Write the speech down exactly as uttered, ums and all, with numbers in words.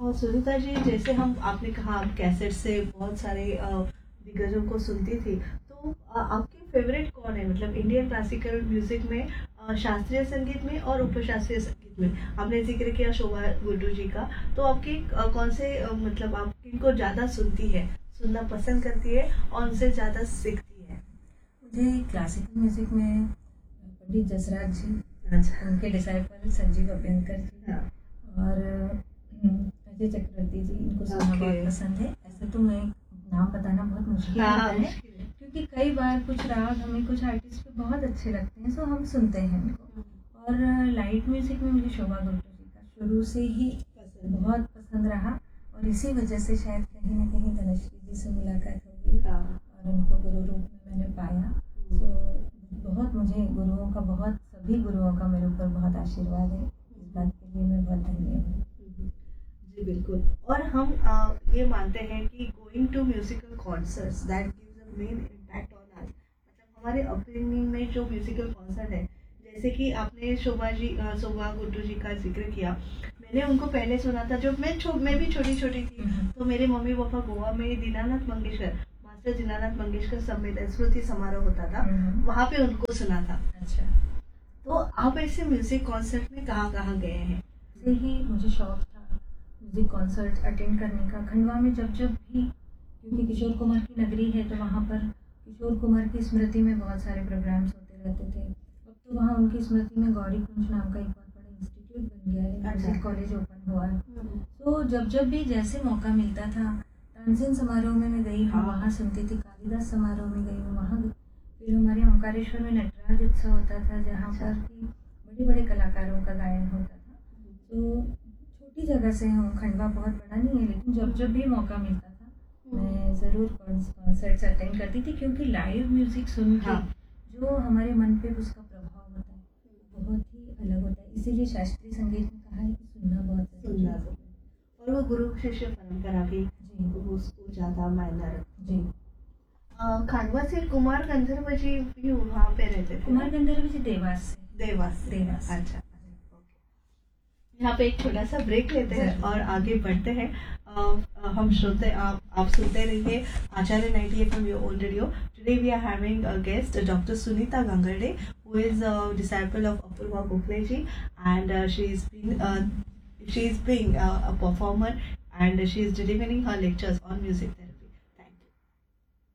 और सुनीता जी, जैसे हम आपने कहा आप कैसेट से बहुत सारे अ, दिग्गजों को सुनती थी, तो अ, आपके फेवरेट कौन है, मतलब इंडियन क्लासिकल म्यूजिक में, अ, शास्त्रीय संगीत में और उपशास्त्रीय संगीत में? आपने जिक्र किया शोभा गुड्डू जी का, तो आपके अ, कौन से अ, मतलब आप किनको ज्यादा सुनती है, सुनना पसंद करती है और उनसे ज्यादा सीखती है? मुझे क्लासिकल म्यूजिक में पंडित जसराज जी, अच्छा। उनके डिसाइपल संजीव अभ्यंकर जी, हाँ। और हम्म, अजय चक्रवर्ती जी, इनको सुनना ओके। बहुत पसंद है। ऐसे तो मैं नाम बताना बहुत मुश्किल हाँ, होता हाँ, है, मुश्किल है। क्योंकि कई बार कुछ राग हमें कुछ आर्टिस्ट पे बहुत अच्छे लगते हैं, सो हम सुनते हैं उनको। और लाइट म्यूजिक में मुझे शोभा गुप्ता जी का शुरू से ही पसंद है। बहुत पसंद रहा, और इसी वजह से शायद कहीं ना कहीं धनश्री जी से मुलाकात होगी हाँ। और उनको गुरु रूप में मैंने पाया। तो बहुत मुझे गुरुओं का, बहुत सभी गुरुओं का मेरे ऊपर बहुत आशीर्वाद है। इस बात के लिए मैं बहुत धन्य हूँ। जी बिल्कुल। और हम अ, ये मानते हैं कि going to musical concerts that gives a main impact on us, मतलब हमारे अपब्रिंगिंग में जो म्यूजिकल कॉन्सर्ट है, जैसे कि आपने शोभा जी अ, शोभा गुड्डू जी का जिक्र किया, मैंने उनको पहले सुना था जब मैं छो, मैं भी छोटी छोटी थी, तो मेरे मम्मी पापा गोवा में दीनानाथ मंगेशकर, मास्टर दीनानाथ मंगेशकर सम्मेलन स्मृति समारोह होता था, वहाँ पे उनको सुना था। अच्छा। तो आप ऐसे म्यूजिक कॉन्सर्ट में कहाँ कहाँ गए हैं? से ही मुझे शौक था म्यूजिक कॉन्सर्ट अटेंड करने का, खंडवा में जब जब भी, क्योंकि किशोर कुमार की नगरी है, तो वहाँ पर किशोर कुमार की स्मृति में बहुत सारे प्रोग्राम्स होते रहते थे। अब तो वहाँ उनकी स्मृति में गौरी कुंज नाम का एक बहुत बड़ा इंस्टीट्यूट बन गया है, म्यूजिक कॉलेज ओपन हुआ है। तो जब जब भी जैसे मौका मिलता था, तानसेन समारोह में मैं गई हूँ, वहाँ सुनती थी, कालिदास समारोह में गई हूँ, वहाँ। फिर हमारे ओंकारेश्वर में नटराज उत्सव होता था, जहाँ पर कि बड़े बड़े कलाकारों का गायन होता था। तो छोटी जगह से हूँ, खंडवा बहुत बड़ा नहीं है, लेकिन जब जब भी मौका मिलता था मैं ज़रूर कॉन्सर्ट्स अटेंड करती थी, क्योंकि लाइव म्यूजिक सुन के हाँ। जो हमारे मन पे उसका प्रभाव होता है बहुत ही अलग होता है। इसीलिए शास्त्रीय संगीत में कहा है कि सुनना बहुत जरूरी है, और वो गुरु शिष्य परंपरा भी जी उसको ज्यादा मायना रखती जी। है। खंडवा से कुमार गंधर्व जी भी वहाँ पे रहते थे? कुमार गंधर्व जी देवास से। देवास से। देवास। अच्छा। यहाँ पे एक छोटा सा ब्रेक लेते हैं और आगे बढ़ते हैं। आ, हम श्रोते आप, आप सुनते रहिए आचार्य ninety F am your own radio. Today we are having a guest doctor Sunita Gangarde, who is a disciple of Apurva Gokhale ji, and uh, she is being uh, she is being uh, a performer, and she is delivering her lectures on music therapy.